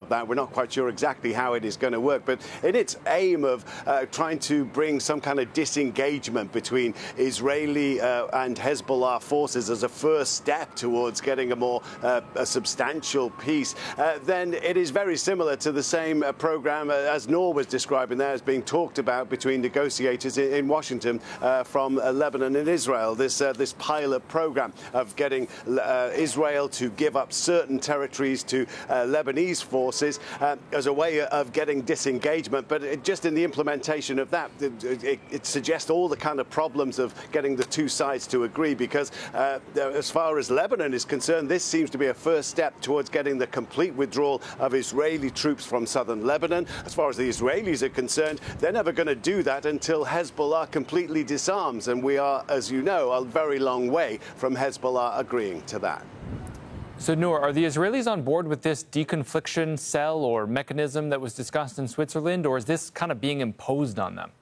that. We're not quite sure exactly how it is going to work, but in its aim of trying to bring some kind of disengagement between Israeli and Hezbollah forces as a first step towards getting a more a substantial peace, then it is very similar to the same program as Noor was describing there as being talked about between negotiators in Washington from Lebanon and Israel. This pilot program of getting Israel to give up certain territories to Lebanese forces as a way of getting disengagement. But just in the implementation of that, it suggests all the kind of problems of getting the two sides to agree, because as far as Lebanon is concerned, this seems to be a first step towards getting the complete withdrawal of Israeli troops from southern Lebanon. As far as the Israelis are concerned, they're never going to do that until Hezbollah completely disarms, and we are, as you know, a very long way from Hezbollah agreeing to that. So, Noor, are the Israelis on board with this deconfliction cell or mechanism that was discussed in Switzerland, or is this kind of being imposed on them?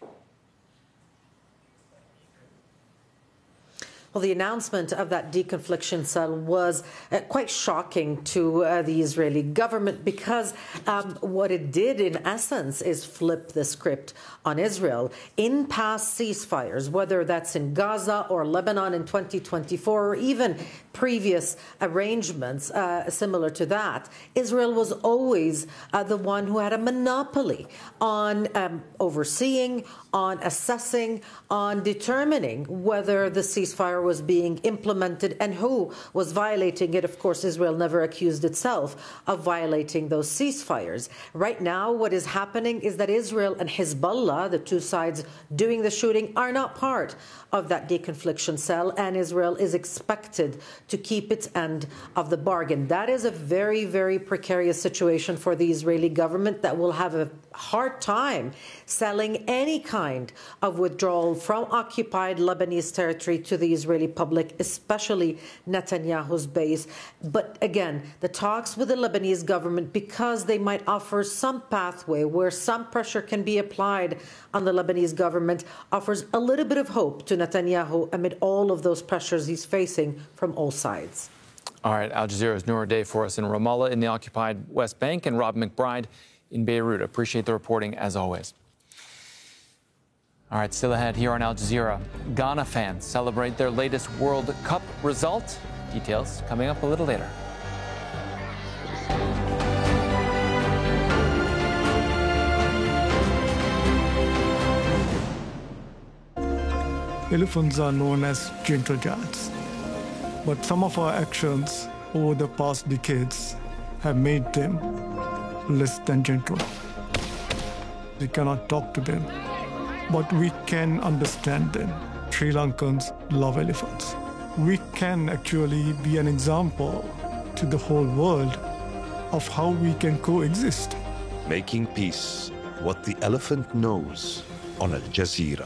Well, the announcement of that deconfliction cell was quite shocking to the Israeli government, because what it did in essence is flip the script on Israel. In past ceasefires, whether that's in Gaza or Lebanon in 2024, or even previous arrangements similar to that, Israel was always the one who had a monopoly on overseeing, on assessing, on determining whether the ceasefire was being implemented and who was violating it. Of course, Israel never accused itself of violating those ceasefires. Right now, what is happening is that Israel and Hezbollah, the two sides doing the shooting, are not part of that deconfliction cell, and Israel is expected to keep its end of the bargain. That is a very, very precarious situation for the Israeli government that will have a hard time selling any kind of withdrawal from occupied Lebanese territory to the Israeli public, especially Netanyahu's base. But again, the talks with the Lebanese government, because they might offer some pathway where some pressure can be applied on the Lebanese government, offers a little bit of hope to Netanyahu amid all of those pressures he's facing from all sides. All right, Al Jazeera's Noor Day for us in Ramallah in the occupied West Bank, and Rob McBride in Beirut. Appreciate the reporting as always. All right, still ahead here on Al Jazeera. Ghana fans celebrate their latest World Cup result. Details coming up a little later. Elephants are known as gentle giants, but some of our actions over the past decades have made them less than gentle. We cannot talk to them, but we can understand them. Sri Lankans love elephants. We can actually be an example to the whole world of how we can coexist. Making peace, what the elephant knows, on Al Jazeera.